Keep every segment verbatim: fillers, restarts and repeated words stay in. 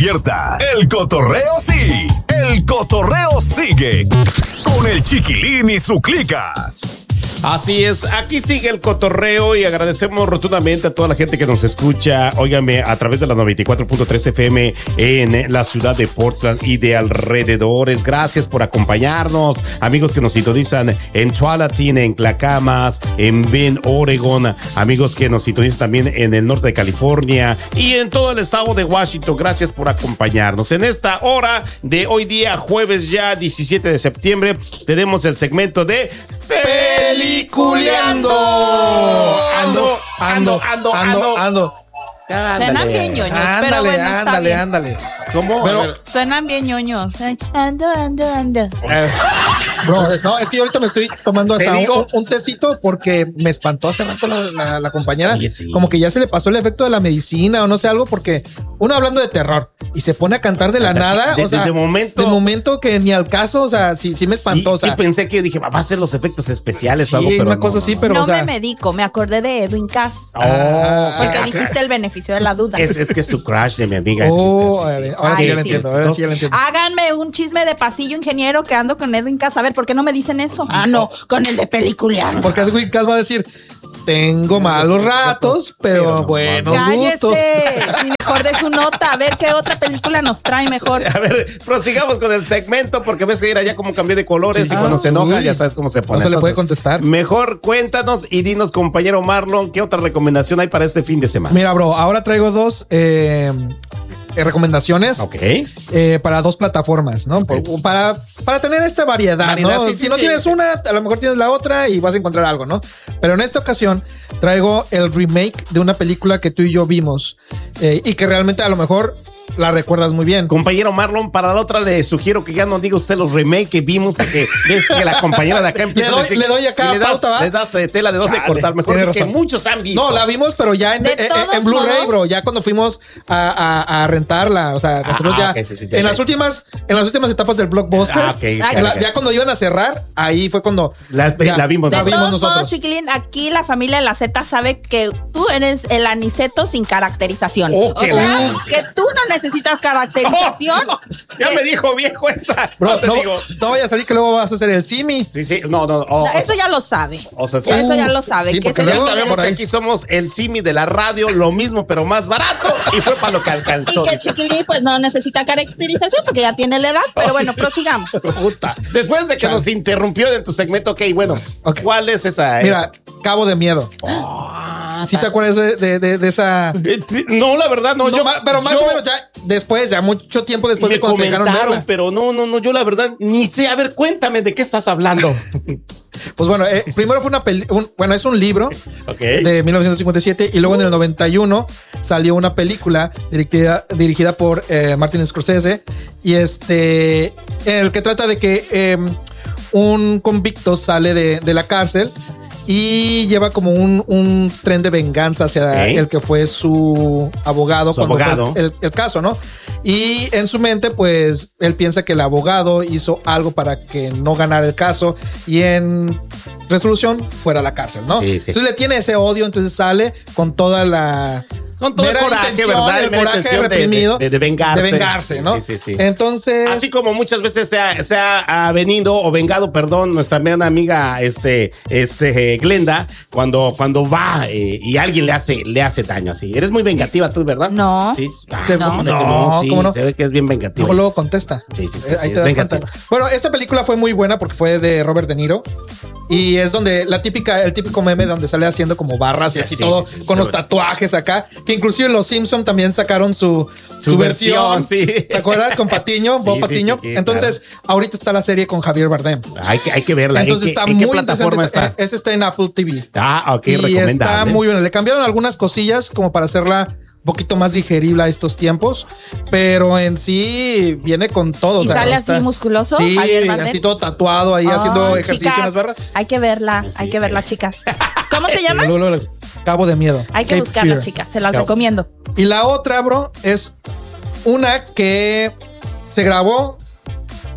despierta. El cotorreo sí. El cotorreo sigue. Con el Chiquilín y su clica. Así es, aquí sigue el cotorreo y agradecemos rotundamente a toda la gente que nos escucha, óigame, a través de la noventa y cuatro punto tres F M en la ciudad de Portland y de alrededores. Gracias por acompañarnos, amigos que nos sintonizan en Tualatin, en Clackamas, en Bend, Oregon, amigos que nos sintonizan también en el norte de California y en todo el estado de Washington. Gracias por acompañarnos. En esta hora de hoy día, jueves ya diecisiete de septiembre, tenemos el segmento de Peliculeando. Ando, ando, ando, ando, ando. Suenan bien ñoños, ándale, pero bueno, está ándale, bien. ándale. ¿Cómo? Pero, Suenan bien ñoños. Ando, ando, ando. eh, bro, no, es que yo ahorita me estoy tomando hasta Te digo. un, un tecito porque me espantó hace rato la, la, la compañera. Oye, sí. Como que ya se le pasó el efecto de la medicina o no sé algo, porque uno hablando de terror y se pone a cantar de la Cantar, nada. sí, de- o sea, de momento. De momento que ni al caso, o sea, sí, sí me espantó. Sí, o sea, sí pensé que yo dije, va a ser los efectos especiales sí, o algo, pero una no, cosa no, así, no. pero no o sea, me medico, me acordé de Edwin Cass. Ah, Porque dijiste el beneficio de la duda. Es, es que es su crush de mi amiga. Oh, Sí, sí. ahora sí Ay, ya lo sí. entiendo, ahora sí ya lo entiendo. Háganme un chisme de pasillo, ingeniero, que ando con Edwin Cass. A ver, ¿por qué no me dicen eso? Ah, no, con el de peliculear. Porque Edwin Cass va a decir, tengo malos ratos, pero pero no, buenos Cállese. gustos. Y mejor de su nota. A ver qué otra película nos trae mejor. A ver, prosigamos con el segmento porque ves que mira ya como cambié de colores Sí. y cuando Ah, se enoja uy. ya sabes cómo se pone. No se le puede Entonces, contestar. Mejor cuéntanos y dinos, compañero Marlon, ¿qué otra recomendación hay para este fin de semana? Mira, bro, ahora traigo dos eh, eh, recomendaciones Ok. eh, para dos plataformas, ¿no? Por- para, para tener esta variedad, Variedad, ¿no? sí, si sí, no sí. tienes una, a lo mejor tienes la otra y vas a encontrar algo, ¿no? Pero en esta ocasión traigo el remake de una película que tú y yo vimos eh, y que realmente a lo mejor la recuerdas muy bien. Compañero Marlon, para la otra le sugiero que ya no diga usted los remakes que vimos porque ves que la compañera de acá empieza Le doy- a decir, le doy acá si le das, pauta, ¿va? le das de tela de dónde Chale, cortar, mejor tiene de que razón. muchos han visto. No, la vimos, pero ya en, De en- en todos Blu-ray, modos. bro. Ya cuando fuimos a, a- a rentarla. O sea, nosotros ah, ya, ok, sí, sí, ya, en ya. las últimas, en las últimas etapas del blockbuster. Ah, ok, en ok, la- ok. ya cuando iban a cerrar, ahí fue cuando La- ya, la vimos, De la la vimos todos modos, nosotros. chiquilín, aquí la familia de la Z sabe que tú eres el aniceto sin caracterización. Oh, o qué sea, la- que tú no necesitas caracterización. Oh, ya me dijo viejo esta. Bro, no te no, digo. no vaya a salir que luego vas a hacer el simi. Sí, sí, no, no. o- No, o eso ya lo sabe. O sea, sí. Ya eso ya lo sabe. Sí, que porque ese Ya luego- es el- sabemos por que ahí. aquí somos el simi de la radio, lo mismo pero más barato y fue para lo que alcanzó. Y que Chiquilín pues no necesita caracterización porque ya tiene la edad. Pero bueno, prosigamos. Puta. Después de que nos interrumpió en tu segmento, ok, bueno, Ok. ¿cuál es esa? Mira, Cabo de Miedo. esa? ¿Sí te acuerdas de, de- de- de esa? Eh, t- No, la verdad, no. No, yo, ma- pero más yo- o menos ya después, ya mucho tiempo después me de cuando te dejaron comentaron, verla. pero no, no, no, yo la verdad ni sé. A ver, cuéntame de qué estás hablando. Pues bueno, eh, primero fue una peli, un- bueno, es un libro Ok. de mil novecientos cincuenta y siete y luego en el noventa y uno salió una película dirigida, dirigida por eh, Martin Scorsese y este, en el que trata de que eh, un convicto sale de, de la cárcel y lleva como un, un tren de venganza hacia Ok. el que fue su abogado Su cuando abogado. fue el, el caso, ¿no? Y en su mente, pues, él piensa que el abogado hizo algo para que no ganara el caso y en resolución fuera a la cárcel, ¿no? Sí, sí. Entonces le tiene ese odio, entonces sale con toda la... Con todo el mera coraje, intención, ¿verdad? el Mera coraje intención de- reprimido de- de vengarse. de vengarse, ¿no? Sí, sí, sí. Entonces... Así como muchas veces se ha, se ha, ha venido o vengado, perdón, nuestra gran amiga este, este, eh, Glenda, cuando, cuando va eh, y alguien le hace, le hace daño así. Eres muy vengativa tú, ¿verdad? No. Sí. Ah, Se- ¿cómo de que no, Sí, ¿cómo no? se ve que es bien vengativa. Luego, luego contesta. Sí, sí, sí, Eh, Ahí sí, te es das cuenta. vengativa. Bueno, esta película fue muy buena porque fue de Robert De Niro. Y es donde la típica, el típico meme donde sale haciendo como barras y Sí, así sí, todo, sí, sí, con sí, los sí. tatuajes acá. Que inclusive los Simpson también sacaron su, su, Su versión. versión, sí. ¿Te acuerdas? Con Patiño, Sí, Bob sí, Patiño. sí, sí, Entonces, ahorita está la serie con Javier Bardem. Hay que, hay que verla. ¿En Entonces qué- está ¿En qué muy plataforma interesante. está? Ese está en Apple T V. Ah, ok, y está recomendable. muy bueno. Le cambiaron algunas cosillas como para hacerla un poquito más digerible a estos tiempos, pero en sí viene con todo. ¿Y o sea, sale está- así musculoso, Sí, Javier Bardem? así todo tatuado ahí haciendo Ay, ejercicio chicas, en las barras. hay que verla, hay que verla, chicas. ¿Cómo se llama? Luego, luego, luego, Cabo de Miedo. Hay que Cape buscarla, Fear. chicas, se las Cabo. recomiendo. Y la otra, bro, es una que se grabó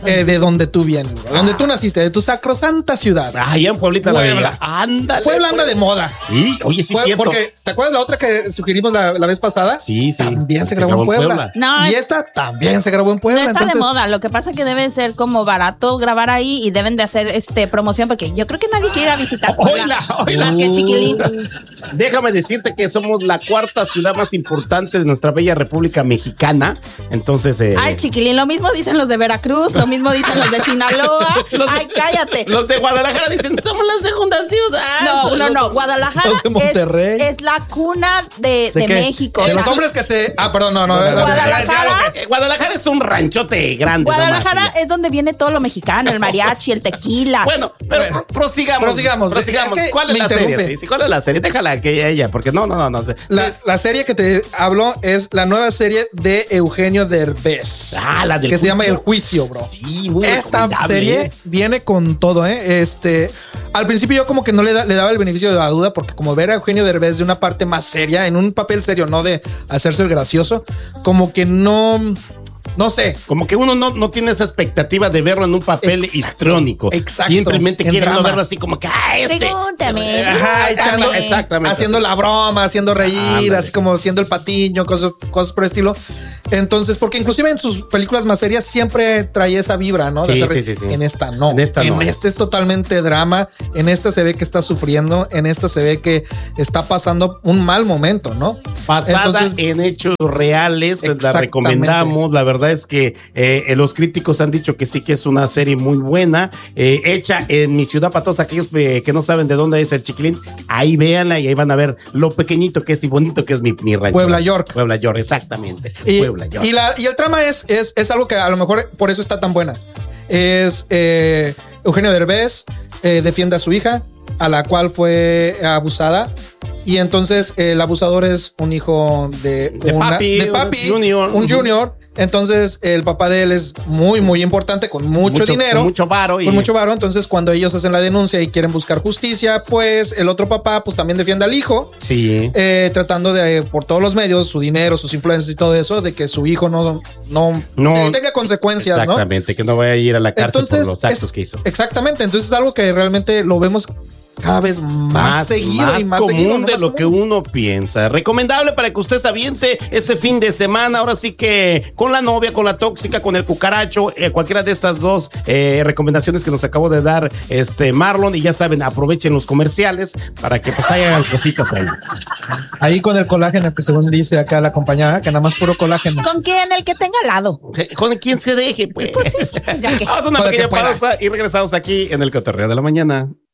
eh, de donde tú vienes, bro, donde tú naciste, de tu sacrosanta ciudad. Ah, allá en Pueblita la Puebla. Bella. Ándale. Puebla anda de moda. Sí, oye, sí, Fue- cierto. porque, ¿te acuerdas la otra que sugerimos la, la vez pasada? Sí, sí. También se, grabó, en Puebla. No, y es- esta también se grabó en No Puebla. está entonces, de moda, lo que pasa es que debe ser como barato grabar ahí y deben de hacer este promoción porque yo creo que nadie quiere ir a visitar Puebla. Oila, oila. Más que Chiquilín. Déjame decirte que somos la cuarta ciudad más importante de nuestra bella República Mexicana. Entonces, eh, Ay, Chiquilín, lo mismo dicen los de Veracruz, lo mismo dicen los de Sinaloa. Los- Ay, cállate. los de Guadalajara dicen, somos la segunda ciudad. No, Son no, los- no. Guadalajara los de Monterrey. es, es la cuna de, ¿de de qué? México. De Es los la- hombres que se. Ah, perdón, no, no. no, no, no. Guadalajara. Guadalajara es un ranchote grande. Guadalajara nomás, y ya. es donde viene todo lo mexicano, el mariachi, el tequila. Bueno, pero Bueno, prosigamos. prosigamos. Prosigamos. Es que ¿Cuál es me la interrumpe. serie? Sí, sí, ¿cuál es la serie? Déjala que ella, porque no, no, no, no. La, la serie que te hablo es la nueva serie de Eugenio Derbez. Ah, la del que se llama juicio. El Juicio, bro. Sí, muy Esta recomendable, serie ¿eh? viene con todo, ¿eh? Este, al principio yo como que no le, da- le daba el beneficio de la duda porque como ver a Eugenio Derbez de una parte más seria, en un papel serio, no de hacerse el gracioso, como que no, no sé. Como que uno no, no tiene esa expectativa de verlo en un papel Exacto, histriónico. exacto. Simplemente En quieren no drama. verlo así como que, ah, este. Pregúntame. Ajá, echando, pregúntame. exactamente. haciendo la broma, haciendo reír, Ándale, así sí. como haciendo el patiño, cosas, cosas por el estilo. Entonces, porque inclusive en sus películas más serias siempre trae esa vibra, ¿no? De Sí, hacer- sí, sí, sí. En esta no. En esta no. este es totalmente drama. En esta se ve que está sufriendo. En esta se ve que está pasando un mal momento, ¿no? Basada Entonces, en hechos reales, la Exactamente. recomendamos. La verdad es que eh, los críticos han dicho que sí que es una serie muy buena, eh, hecha en mi ciudad. Para todos aquellos eh, que no saben de dónde es el Chiquilín, ahí véanla y ahí van a ver lo pequeñito que es y bonito que es mi, mi rancho. Puebla, York. Puebla York, exactamente. Y, Puebla York. y la, y el trama es, es, es algo que a lo mejor por eso está tan buena. Es eh, Eugenio Derbez eh, defiende a su hija, a la cual fue abusada. Y entonces el abusador es un hijo de, De una- papi, de papi, un junior. un junior. Entonces el papá de él es muy, muy importante, con mucho, Mucho- dinero. con mucho varo y- Con mucho varo. Entonces cuando ellos hacen la denuncia y quieren buscar justicia, pues el otro papá pues también defiende al hijo. Sí. Eh, tratando de, por todos los medios, su dinero, sus influencias y todo eso, de que su hijo no, no, No, que tenga consecuencias, ¿no? Exactamente, que no vaya a ir a la cárcel Entonces, por los actos es- que hizo. Exactamente. Entonces es algo que realmente lo vemos cada vez más, seguido más y más común seguido, ¿no? de Más lo que común. uno piensa. Recomendable para que usted se aviente este fin de semana. Ahora sí que con la novia, con la tóxica, con el cucaracho, eh, cualquiera de estas dos eh, recomendaciones que nos acabó de dar este Marlon. Y ya saben, aprovechen los comerciales para que pues hagan cositas ahí. Ahí con el colágeno que según dice acá la compañera, que nada más puro colágeno. ¿Con quién? El que tenga al lado. Con quien se deje, pues. Pues sí, ya que. Vamos a una Para que pequeña pueda. pausa y regresamos aquí en el Cotorreo de la Mañana.